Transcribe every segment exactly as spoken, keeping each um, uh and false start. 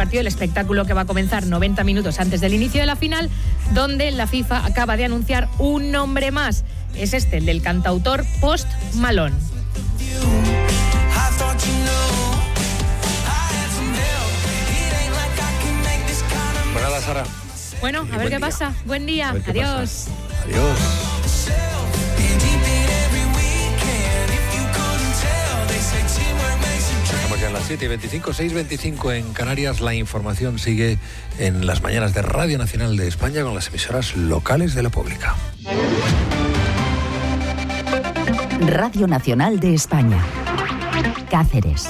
partido, el espectáculo que va a comenzar noventa minutos antes del inicio de la final, donde la FIFA acaba de anunciar un nombre más. Es este, el del cantautor Post Malone. Pues nada, Sara. Bueno, a ver qué día. pasa. Buen día. Adiós. Pasa. Adiós. Estamos ya a las siete y veinticinco, seis y veinticinco en Canarias. La información sigue en las mañanas de Radio Nacional de España con las emisoras locales de la pública. Radio Nacional de España. Cáceres.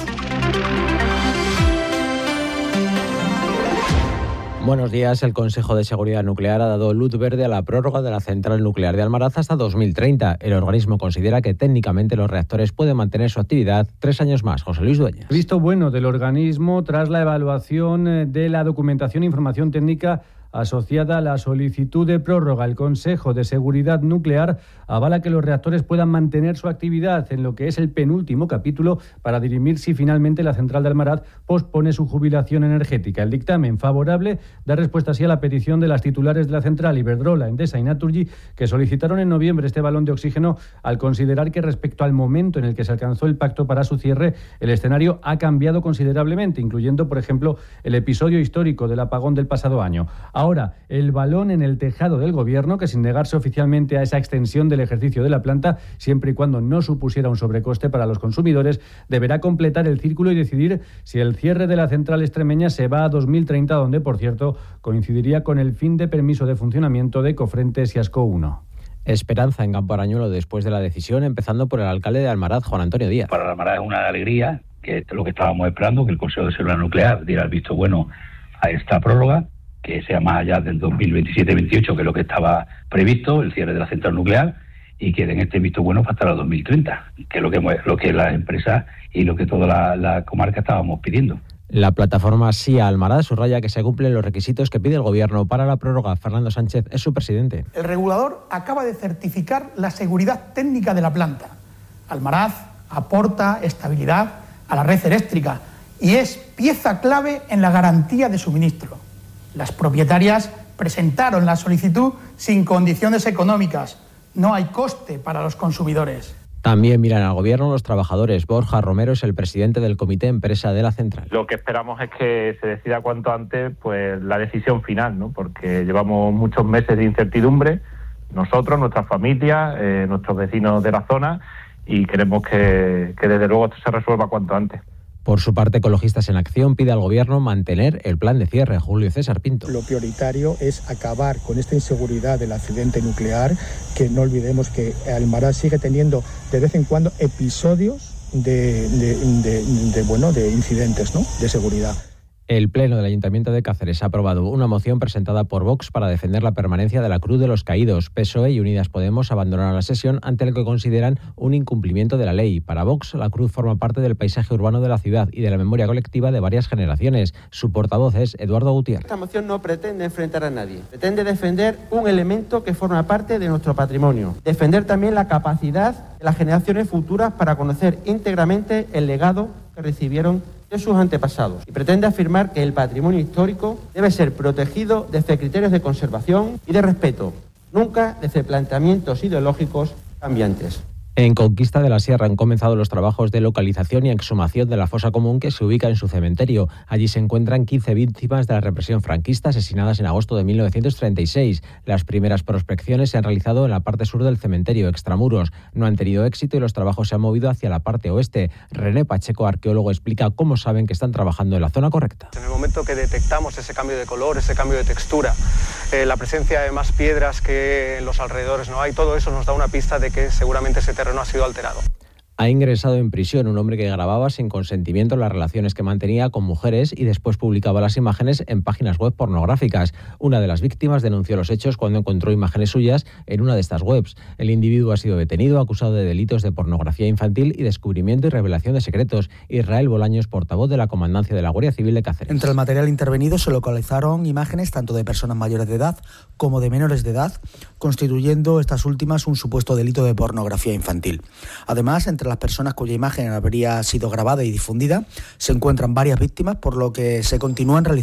Buenos días. El Consejo de Seguridad Nuclear ha dado luz verde a la prórroga de la central nuclear de Almaraz hasta dos mil treinta. El organismo considera que técnicamente los reactores pueden mantener su actividad tres años más. José Luis Dueñas. Visto bueno del organismo tras la evaluación de la documentación e información técnica asociada a la solicitud de prórroga. El Consejo de Seguridad Nuclear avala que los reactores puedan mantener su actividad en lo que es el penúltimo capítulo para dirimir si finalmente la central de Almaraz pospone su jubilación energética. El dictamen favorable da respuesta así a la petición de las titulares de la central, Iberdrola, Endesa y Naturgy, que solicitaron en noviembre este balón de oxígeno al considerar que respecto al momento en el que se alcanzó el pacto para su cierre, el escenario ha cambiado considerablemente, incluyendo, por ejemplo, el episodio histórico del apagón del pasado año. Ahora, el balón en el tejado del Gobierno, que sin negarse oficialmente a esa extensión del ejercicio de la planta, siempre y cuando no supusiera un sobrecoste para los consumidores, deberá completar el círculo y decidir si el cierre de la central extremeña se va a dos mil treinta, donde, por cierto, coincidiría con el fin de permiso de funcionamiento de Cofrentes y Asco uno. Esperanza en Campo Arañuelo después de la decisión, empezando por el alcalde de Almaraz, Juan Antonio Díaz. Para Almaraz es una alegría, que es lo que estábamos esperando, que el Consejo de Seguridad Nuclear diera el visto bueno a esta prórroga, que sea más allá del dos mil veintisiete veintiocho, que es lo que estaba previsto, el cierre de la central nuclear, y que den este visto bueno hasta el dos mil treinta, que es lo que, lo que las empresas y lo que toda la, la comarca estábamos pidiendo. La plataforma Sí a Almaraz subraya que se cumplen los requisitos que pide el Gobierno para la prórroga. Fernando Sánchez es su presidente. El regulador acaba de certificar la seguridad técnica de la planta. Almaraz aporta estabilidad a la red eléctrica y es pieza clave en la garantía de suministro. Las propietarias presentaron la solicitud sin condiciones económicas. No hay coste para los consumidores. También miran al Gobierno los trabajadores. Borja Romero es el presidente del Comité Empresa de la central. Lo que esperamos es que se decida cuanto antes pues la decisión final, ¿no? Porque llevamos muchos meses de incertidumbre, nosotros, nuestras familias, eh, nuestros vecinos de la zona, y queremos que, que desde luego esto se resuelva cuanto antes. Por su parte, Ecologistas en Acción pide al Gobierno mantener el plan de cierre. Julio César Pinto. Lo prioritario es acabar con esta inseguridad del accidente nuclear, que no olvidemos que Almaraz sigue teniendo de vez en cuando episodios de, de, de, de, bueno, de incidentes, ¿no?, de seguridad. El Pleno del Ayuntamiento de Cáceres ha aprobado una moción presentada por Vox para defender la permanencia de la Cruz de los Caídos. P S O E y Unidas Podemos abandonaron la sesión ante lo que consideran un incumplimiento de la ley. Para Vox, la cruz forma parte del paisaje urbano de la ciudad y de la memoria colectiva de varias generaciones. Su portavoz es Eduardo Gutiérrez. Esta moción no pretende enfrentar a nadie. Pretende defender un elemento que forma parte de nuestro patrimonio. Defender también la capacidad de las generaciones futuras para conocer íntegramente el legado que recibieron de sus antepasados, y pretende afirmar que el patrimonio histórico debe ser protegido desde criterios de conservación y de respeto, nunca desde planteamientos ideológicos cambiantes. En Conquista de la Sierra han comenzado los trabajos de localización y exhumación de la fosa común que se ubica en su cementerio. Allí se encuentran quince víctimas de la represión franquista asesinadas en agosto de mil novecientos treinta y seis. Las primeras prospecciones se han realizado en la parte sur del cementerio, extramuros. No han tenido éxito y los trabajos se han movido hacia la parte oeste. René Pacheco, arqueólogo, explica cómo saben que están trabajando en la zona correcta. En el momento que detectamos ese cambio de color, ese cambio de textura, eh, la presencia de más piedras que en los alrededores no hay, todo eso nos da una pista de que seguramente ese terreno ha sido alterado. Ha ingresado en prisión un hombre que grababa sin consentimiento las relaciones que mantenía con mujeres y después publicaba las imágenes en páginas web pornográficas. Una de las víctimas denunció los hechos cuando encontró imágenes suyas en una de estas webs. El individuo ha sido detenido, acusado de delitos de pornografía infantil y descubrimiento y revelación de secretos. Israel Bolaños, portavoz de la Comandancia de la Guardia Civil de Cáceres. Entre el material intervenido se localizaron imágenes tanto de personas mayores de edad como de menores de edad, constituyendo estas últimas un supuesto delito de pornografía infantil. Además, entre las personas cuya imagen habría sido grabada y difundida, se encuentran varias víctimas, por lo que se continúan realizando